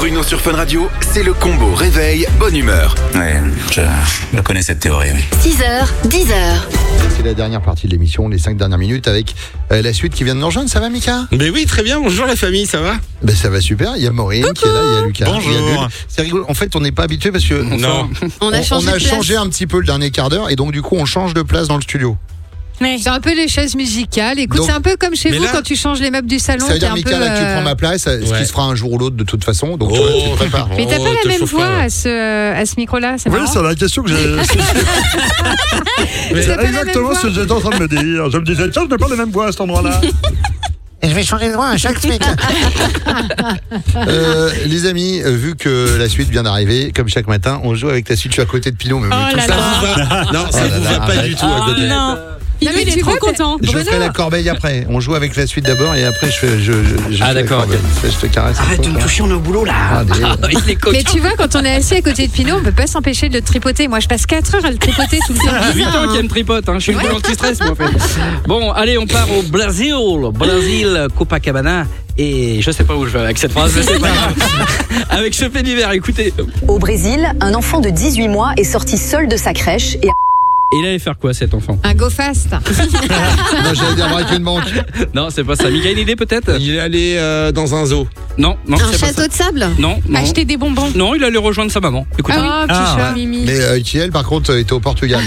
Bruno sur Fun Radio, c'est le combo réveil, bonne humeur. Ouais, je connais cette théorie, oui. 6h, 10h. C'est la dernière partie de l'émission, les 5 dernières minutes avec la suite qui vient de nous rejoindre. Ça va, Mika? Ben oui, très bien. Bonjour la famille, ça va? Ben ça va super. Il y a Maureen qui est là, il y a Lucas. Bonjour. Il y a Lune. C'est rigolo. En fait, on n'est pas habitué parce que Non. On a changé un petit peu le dernier quart d'heure et donc du coup, on change de place dans le studio. C'est un peu les chaises musicales. Écoute, Donc, c'est un peu comme chez mais vous là- quand tu changes les meubles du salon. Ça veut dire, t'es un Mika, peu, là, tu prends ma place, ce ouais. qui se fera un jour ou l'autre de toute façon. Donc, Oh. tu te prépares. Mais t'as Oh, pas la te même chauffe voix pas, à ce micro-là, c'est marrant. c'est la question que j'ai. C'est pas la même exactement voix. ce que j'étais en train de me dire. Je me disais, tiens, je n'ai pas les mêmes voix à cet endroit-là. Et je vais changer de voix à chaque semaine. Les amis, vu que la suite vient d'arriver, comme chaque matin, on joue avec ta suite. Je suis à côté de Pilon, mais Oh tout là ça. là. Non, ça là vous là, va pas arrête. du tout à côté. Non, mais il est tu trop vois, content. Je Bruno. ferai la corbeille après. On joue avec la suite d'abord et après je fais. Je Ah, fais la d'accord, corbeille. Je te caresse. Arrête de me toucher, on est au boulot là. Il est Mais tu vois, quand on est assis à côté de Pinot, on peut pas s'empêcher de le tripoter. Moi, je passe 4 heures à le tripoter tout le temps. 8 ans qu'il me tripote, hein. Je suis le boulot anti-stress, moi, en fait. Bon, allez, on part au Brésil, Copacabana. Et je sais pas où je vais avec cette phrase, mais c'est pas grave. Avec ce fait divers, écoutez. Au Brésil, un enfant de 18 mois est sorti seul de sa crèche et Et il allait faire quoi, cet enfant? Un go fast. Non, j'allais dire braquer une banque. Non, c'est pas ça. Mika, une idée peut-être? Il est allé dans un zoo. Non, non, Un c'est pas ça. château de sable. Non, non. Acheter des bonbons. Non, il allait rejoindre sa maman. Écoutez. Ah, petit chat, Mimi. Mais Kiel, par contre, était au Portugal.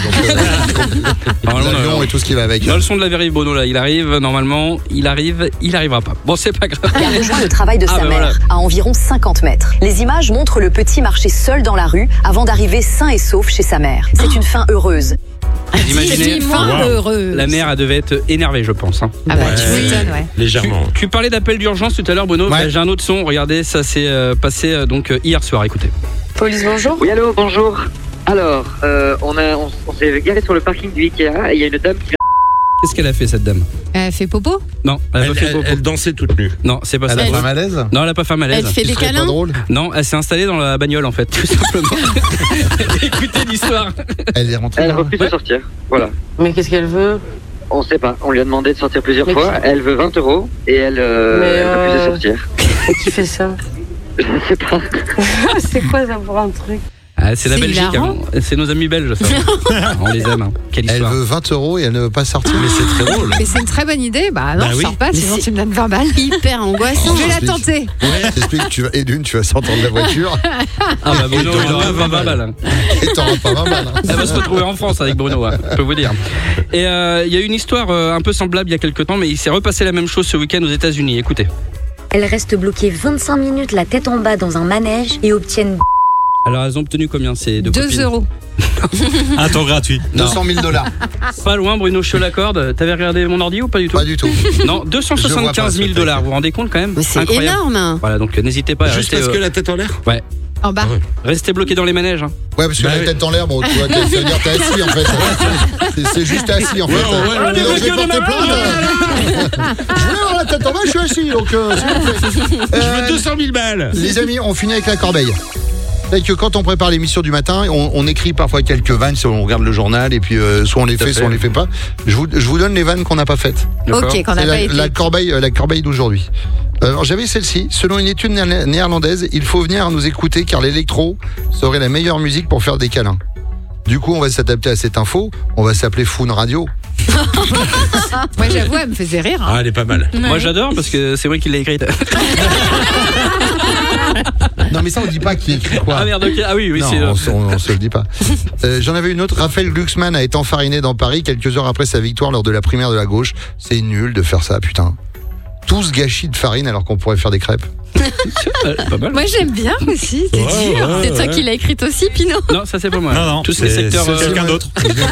Donc, Normalement, l'avion non. et tout ce qui va avec. Dans le son de la vérif, Bono, là, il arrive, normalement, il arrivera pas. Bon, c'est pas grave. a rejoint le travail de Ah, sa bah, mère, voilà. à environ 50 mètres. Les images montrent le petit marcher seul dans la rue avant d'arriver sain et sauf chez sa mère. C'est une fin heureuse. Vous imaginez, Heureux. la mère, elle devait être énervée, je pense. Hein. Ah bah, tu Ouais. m'étonnes, ouais. Légèrement. Tu parlais d'appel d'urgence tout à l'heure, Bono. Ouais. Bah, j'ai un autre son. Regardez, ça s'est passé donc hier soir. Écoutez. Police, bonjour. Oui, allô, bonjour. Alors, on s'est garé sur le parking du Ikea et il y a une dame qui Qu'est-ce qu'elle a fait, cette dame? Elle fait popo. Non, elle a pas fait Elle, popo. elle dansait toute nue. Non, c'est pas Elle ça. a fait un malaise. Non, elle a pas fait un malaise. Elle fait des Ce serait pas câlins. drôle. Non, elle s'est installée dans la bagnole en fait, tout simplement. Écoutez l'histoire. Elle est rentrée. elle là. refuse de sortir. Voilà. Mais qu'est-ce qu'elle veut? On sait pas. On lui a demandé de sortir plusieurs Mais fois. Elle veut 20 € et elle refuse de sortir. Qui fait ça? Je ne sais pas. C'est quoi ça pour un truc? Ah, c'est la C'est Belgique, hilarant. hein. C'est nos amis belges, ça. On les aime. Hein. Quelle Elle histoire. veut 20 € et elle ne veut pas sortir. Mais c'est très drôle. Mais c'est une très bonne idée. Bah non, Bah je oui. sors pas, sinon c'est- tu me donnes 20 balles. Hyper angoissant. Je vais la explique. tenter. T'expliques, tu vas, et d'une, tu vas sortir de la voiture Ah bah Bruno, il aura 20 balles. Hein. et t'auras pas 20 balles. hein. Elle va se retrouver en France avec Bruno, hein, je peux vous dire. Et il y a eu une histoire un peu semblable il y a quelques temps, mais il s'est repassé la même chose ce week-end aux États-Unis. Écoutez. Elles restent bloquées 25 minutes la tête en bas dans un manège et obtiennent Alors elles ont obtenu combien ces deux 2 copines? euros. Un temps gratuit. Non. 200 000 $. Pas loin, Bruno, je te l'accorde. T'avais regardé mon ordi ou pas du tout? Pas du tout. Non, 275 000 $. Vous vous rendez compte quand même? Mais c'est Incroyable. énorme. Voilà, donc n'hésitez pas à Juste rester, parce que la tête en l'air. ouais, En bas. restez bloqué dans les manèges. Hein. Ouais, parce que Bah la oui. tête en l'air, bon, tu vois, ça veut dire t'es assis en fait. C'est juste assis en fait. ouais, Donc, je vais porter plainte. Je voulais avoir la tête en bas, je suis assis, donc s'il vous plaît. Je veux 200 000 balles. Les amis, on finit avec la corbeille. C'est que quand on prépare l'émission du matin, on écrit parfois quelques vannes, si on regarde le journal, et puis soit on les fait, soit on les fait pas. Je vous donne les vannes qu'on n'a pas faites. D'accord. Ok, qu'on C'est n'a pas été. la corbeille d'aujourd'hui. Alors j'avais celle-ci. Selon une étude néerlandaise, il faut venir nous écouter car l'électro serait la meilleure musique pour faire des câlins. Du coup, on va s'adapter à cette info. On va s'appeler Foon Radio. Moi, j'avoue, elle me faisait rire. hein. Ah, elle est pas mal. Moi j'adore parce que c'est vrai qu'il l'a écrite. Non, mais ça, on dit pas qui écrit quoi. Ah merde, ok. Ah oui, oui, Non, c'est. on se le dit pas. J'en avais une autre. Raphaël Glucksmann a été enfariné dans Paris quelques heures après sa victoire lors de la primaire de la gauche. C'est nul de faire ça, putain. Tout ce gâchis de farine alors qu'on pourrait faire des crêpes. Pas mal. Moi, j'aime bien aussi. C'est dur. C'est toi qui l'as écrite aussi, Pinot. Non, ça c'est pas moi. Non, Tous les secteurs. c'est quelqu'un d'autre.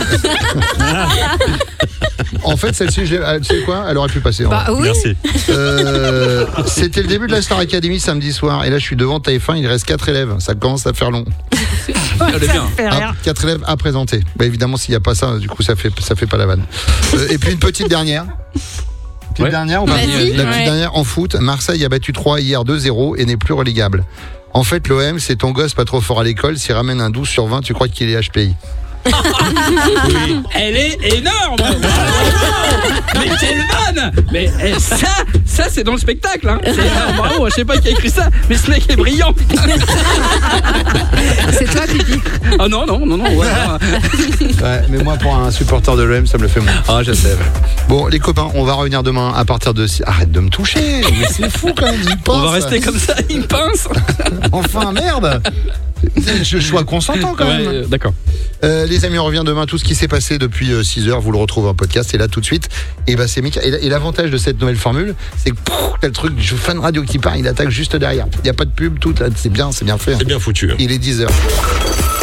En fait, celle-ci, tu sais quoi, elle aurait pu passer. en Bah vrai. oui. Merci. C'était le début de la Star Academy samedi soir. Et là, je suis devant TF1, il reste 4 élèves. Ça commence à faire long. Elle est bien. Fait rire. 4 élèves à présenter. Bah, évidemment, s'il n'y a pas ça, du coup, ça fait pas la vanne. Et puis une petite dernière. Ouais. Dernière, ou pas Vas-y. La petite Ouais. dernière en foot. Marseille a battu 3 hier 2-0 et n'est plus relégable. En fait, l'OM, c'est ton gosse pas trop fort à l'école. S'il ramène un 12 sur 20, tu crois qu'il est HPI. Oui. Elle est énorme. Mais quelle vanne. Mais ça c'est dans le spectacle hein. Bravo, je sais pas qui a écrit ça, mais ce mec est brillant putain. C'est toi, Pipi. Ah non. Ouais, mais moi, pour un supporter de l'OM, ça me le fait moins. Ah, je sais. Bon, les copains, on va revenir demain à partir de... Arrête de me toucher, mais c'est fou quand même, il pense. On va rester comme ça, il pince. Enfin, merde. Je sois consentant quand même. Ouais, d'accord. Les amis, on revient demain. Tout ce qui s'est passé depuis 6h, vous le retrouvez en podcast. Et là, tout de suite, et c'est Mika. Et l'avantage de cette nouvelle formule, c'est que t'as le truc du fan radio qui part, il attaque juste derrière. Il n'y a pas de pub, tout. C'est bien fait. C'est bien foutu. Il est 10h.